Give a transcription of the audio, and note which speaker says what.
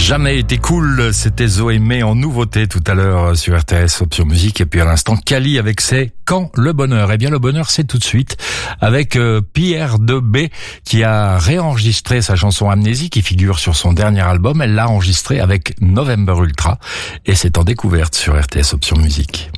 Speaker 1: Jamais été cool, c'était Zoé May en nouveauté tout à l'heure sur RTS Option Musique, et puis à l'instant Kali avec ses Quand le bonheur. Eh bien le bonheur c'est tout de suite avec Pierre Debé qui a réenregistré sa chanson Amnésie qui figure sur son dernier album. Elle l'a enregistrée avec November Ultra et c'est en découverte sur RTS Option Musique.